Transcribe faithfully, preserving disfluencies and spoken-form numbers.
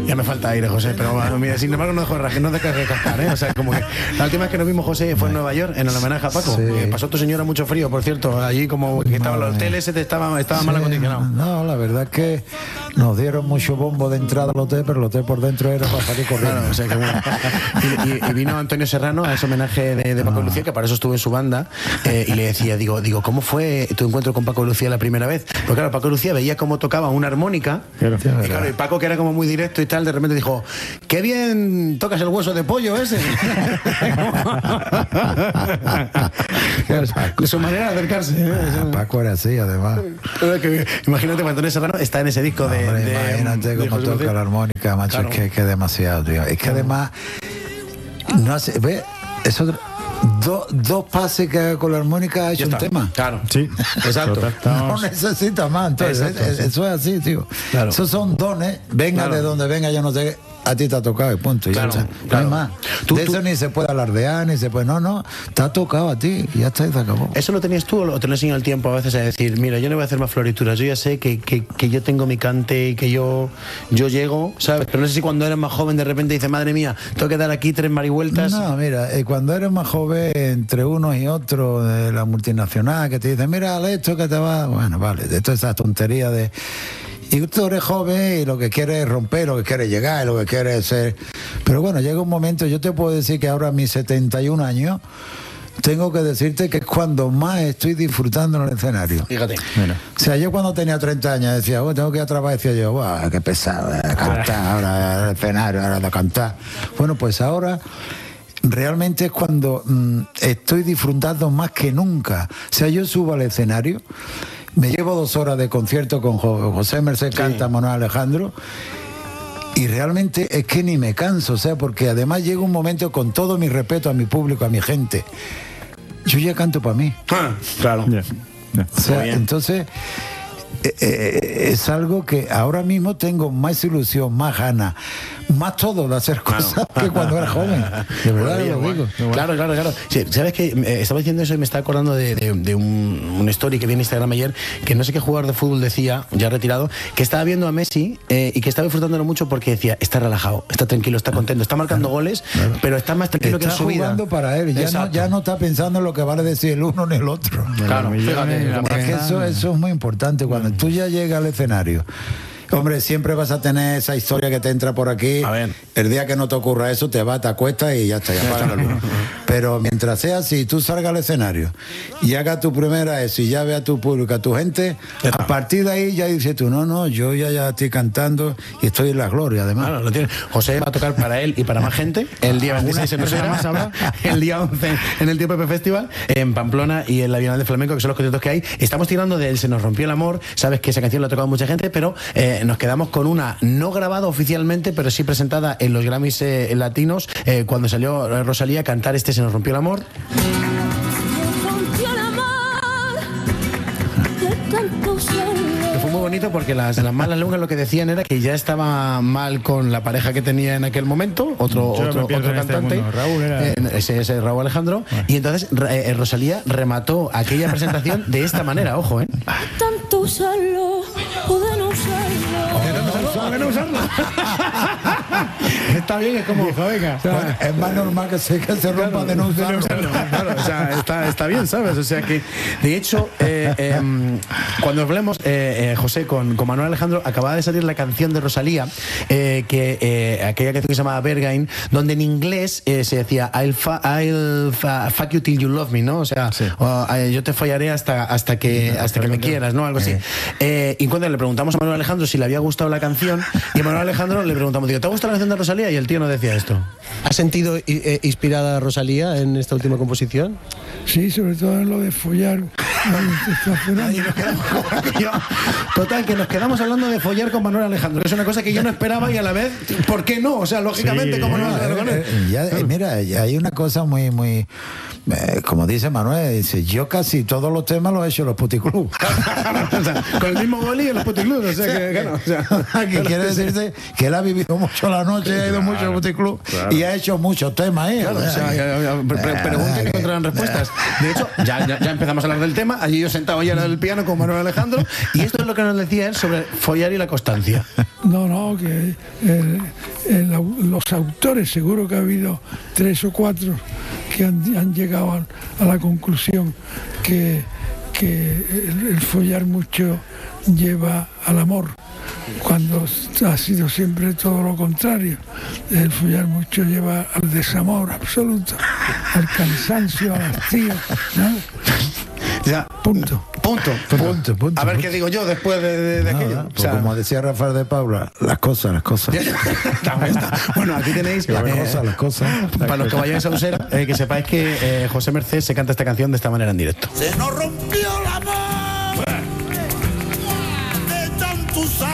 Ya me falta aire, José, pero bueno, mira, sin embargo no dejo de, no dejo de cascar, ¿eh? O sea, como que la última vez que nos vimos, José, fue en Nueva York, en el homenaje a Paco. Sí. Eh, pasó tu señora mucho frío, por cierto, allí como que estaban los hoteles, estaba, estaba sí, mal acondicionado. No, la verdad es que nos dieron mucho bombo de entrada al hotel, pero el hotel por dentro era para salir corriendo. Claro, o sea, que bueno. y, y, y vino Antonio Serrano a ese homenaje de, de Paco y Lucía, que para eso estuvo en su banda, eh, y le decía, digo, digo, ¿cómo fue tu encuentro con Paco y Lucía la primera vez? Porque claro, Paco y Lucía veía cómo tocaba una armónica, claro, y claro, y Paco, que era como muy directo y tal, de repente dijo, qué bien tocas el hueso de pollo ese. Su manera de acercarse, ¿eh? Paco era así, además. Imagínate, Antonio Serrano está en ese disco de, Hombre, de imagínate de cómo toca Lucía. La armónica, macho, claro. es que, que es demasiado, tío. Es que además no hace, ve, eso dos dos pases que haga con la armónica ha hecho un tema. Claro, sí, exacto. No necesita más, entonces exacto, es, sí. Eso es así, tío. Claro. Esos son dones, venga claro. de donde venga, yo no sé. A ti te ha tocado y punto. Claro, ya, claro. No hay más. ¿Tú, de eso tú... ni se puede alardear, ni se puede. No, no. Te ha tocado a ti y ya está, y se acabó. ¿Eso lo tenías tú o te lo enseñó el tiempo a veces a decir, mira, yo no voy a hacer más florituras, yo ya sé que, que, que yo tengo mi cante y que yo, yo llego, ¿sabes? Pero no sé si cuando eres más joven de repente dices, madre mía, tengo que dar aquí tres marivueltas. No, mira, eh, cuando eres más joven, entre unos y otros de la multinacional, que te dicen, mira, esto que te va. Bueno, vale, de toda esa tontería de. Y tú eres joven y lo que quieres es romper, lo que quieres llegar, lo que quieres ser. Pero bueno, llega un momento, yo te puedo decir que ahora a mis setenta y un años, tengo que decirte que es cuando más estoy disfrutando en el escenario. Fíjate. Mira. O sea, yo cuando tenía treinta años decía, oh, tengo que ir a trabajar, decía yo, wow, qué pesado, a cantar, ahora el escenario, ahora de cantar. Bueno, pues ahora realmente es cuando mmm, estoy disfrutando más que nunca. O sea, yo subo al escenario. Me llevo dos horas de concierto con José Merced Canta, sí. Manuel Alejandro, y realmente es que ni me canso, o sea, porque además llega un momento, con todo mi respeto a mi público, a mi gente, yo ya canto para mí. Ah, claro. Yeah. Yeah. O sea, entonces eh, eh, es algo que ahora mismo tengo más ilusión, más ganas, más todo de hacer cosas claro. que cuando era joven. De verdad lo digo. Claro, claro, claro. Sí, sabes que eh, estaba diciendo eso y me estaba acordando de, de, de un, un story que vi en Instagram ayer, que no sé qué jugador de fútbol decía, ya retirado, que estaba viendo a Messi eh, y que estaba disfrutándolo mucho porque decía, está relajado, está tranquilo, está contento, está marcando claro, goles, claro. pero está más tranquilo está que en su vida. Está jugando para él, ya no, ya no está pensando en lo que vale decir el uno ni el otro. Claro, fíjate, es que eso, eso es muy importante. Cuando tú ya llegas al escenario, hombre, siempre vas a tener esa historia que te entra por aquí. A ver. El día que no te ocurra eso, te vas, te acuestas y ya está, ya apaga la luz. Pero mientras sea así, tú salgas al escenario y hagas tu primera eso y ya veas a tu público, a tu gente, a partir de ahí ya dices tú, no, no, yo ya, ya estoy cantando y estoy en la gloria, además. Claro, lo tiene. José va a tocar para él y para más gente el día veintiséis en Usera, más habrá, el día once en el Tío Pepe Festival, en Pamplona y en la Bienal de Flamenco, que son los conciertos que hay. Estamos tirando de él, Se nos rompió el amor, sabes que esa canción la ha tocado mucha gente, pero eh, nos quedamos con una no grabada oficialmente, pero sí presentada en los Grammys eh, latinos, eh, cuando salió Rosalía a cantar este Se nos rompió el amor. Fue muy bonito porque las, las malas lenguas lo que decían era que ya estaba mal con la pareja que tenía en aquel momento, otro, otro, otro cantante, este Raúl era... eh, ese, ese Raúl Alejandro, bueno. Y entonces eh, Rosalía remató aquella presentación de esta manera, ojo, ¿eh? Tanto usarlo, poder no usarlo. ¿Por qué no usarlo? Está bien, es como, hijo, venga. Bueno, es más normal que se, que se rompa claro, de no usarlo. Claro, claro, o sea, está, está bien, ¿sabes? O sea que, de hecho, eh, eh, cuando hablemos, eh, eh, José, con, con Manuel Alejandro, acababa de salir la canción de Rosalía, eh, que eh, aquella canción que se llamaba Berghain, donde en inglés eh, se decía I'll, fa, I'll fa, fuck you till you love me, ¿no? O sea, sí. o, eh, yo te follaré hasta, hasta que, hasta que me quieras, ¿no? Algo así. Eh, y cuando le preguntamos a Manuel Alejandro si le había gustado la canción, y a Manuel Alejandro le preguntamos, digo, ¿te gusta la canción de Rosalía? Y el tío no decía esto. ¿Has sentido eh, inspirada a Rosalía en esta última composición? Sí, sobre todo en lo de follar. Total, que nos quedamos hablando de follar con Manuel Alejandro, que es una cosa que yo no esperaba y a la vez, ¿por qué no? O sea, lógicamente, sí, como no vas a hacer con él. Ya, mira, hay una cosa muy, muy, eh, como dice Manuel, dice, yo casi todos los temas los he hecho en los puticlubs. O sea, con el mismo boli en los puticlubs, o sea, que, claro, o sea, que quiere decirte que él ha vivido mucho la noche, ha ido mucho al puticlub claro. y ha hecho muchos temas ahí. Claro, o sea, ya, ya, pre pre pregunten y encontrarán respuestas. De hecho, ya, ya, ya empezamos a hablar del tema, allí yo sentado ya en el piano con Manuel Alejandro, y esto es lo que nos decía él sobre follar y la constancia. No, no, que el, el, los autores, seguro que ha habido tres o cuatro que han, han llegado a, a la conclusión que, que el, el follar mucho lleva al amor, cuando ha sido siempre todo lo contrario. El follar mucho lleva al desamor absoluto, al cansancio, al hastío, ¿no? Ya, punto. Punto. Punto, punto. A ver punto. qué digo yo después de, de, de no, aquello. Pues o sea, como decía Rafael de Paula, las cosas, las cosas. está, está. Bueno, aquí tenéis las eh, cosas, las cosas. Para los que vayáis a Usera, eh, que sepáis que eh, José Merced se canta esta canción de esta manera en directo. Se nos rompió la mano de tantos años.